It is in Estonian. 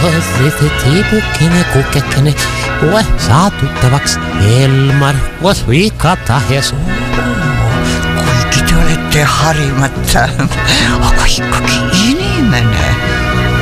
see tiibukene, kukekene, kohe saa tuttavaks Elmar, koos ikka tahes. Kuigi te olete harimata, aga ikkagi inimene.